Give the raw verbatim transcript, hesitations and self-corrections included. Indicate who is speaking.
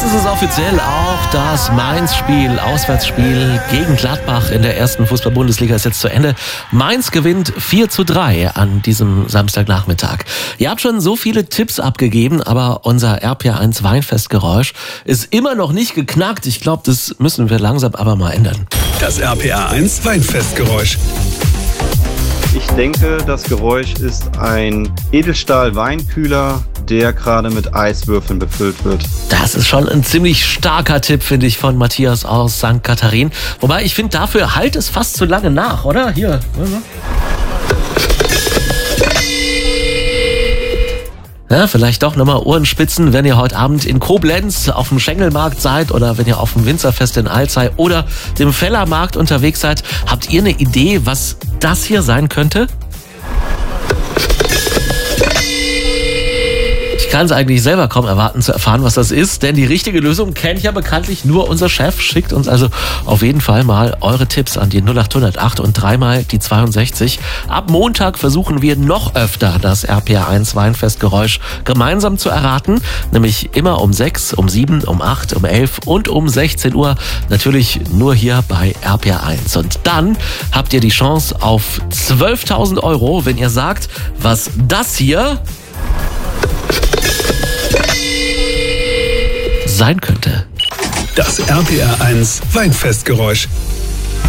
Speaker 1: Jetzt ist es offiziell auch das Mainz-Spiel, Auswärtsspiel gegen Gladbach in der ersten Fußball-Bundesliga ist jetzt zu Ende. Mainz gewinnt vier zu drei an diesem Samstagnachmittag. Ihr habt schon so viele Tipps abgegeben, aber unser R P R eins Weinfestgeräusch ist immer noch nicht geknackt. Ich glaube, das müssen wir langsam aber mal ändern.
Speaker 2: Das R P R eins Weinfestgeräusch.
Speaker 3: Ich denke, das Geräusch ist ein Edelstahl-Weinkühler, der gerade mit Eiswürfeln befüllt wird.
Speaker 1: Das ist schon ein ziemlich starker Tipp, finde ich, von Matthias aus Sankt Katharin. Wobei, ich finde, dafür halt es fast zu lange nach, oder? Hier. Ja, vielleicht doch nochmal Ohrenspitzen, wenn ihr heute Abend in Koblenz auf dem Schengelmarkt seid oder wenn ihr auf dem Winzerfest in Alzey oder dem Fellermarkt unterwegs seid. Habt ihr eine Idee, was das hier sein könnte? Ich kann es eigentlich selber kaum erwarten zu erfahren, was das ist, denn die richtige Lösung kennt ja bekanntlich nur unser Chef. Schickt uns also auf jeden Fall mal eure Tipps an die null acht null acht und dreimal die zweiundsechzig. Ab Montag versuchen wir noch öfter das R P R eins Weinfestgeräusch gemeinsam zu erraten, nämlich immer um sechs, um sieben, um acht, um elf und um sechzehn Uhr. Natürlich nur hier bei R P R eins. Und dann habt ihr die Chance auf zwölftausend Euro, wenn ihr sagt, was das hier sein könnte.
Speaker 2: Das R P R eins Weinfestgeräusch.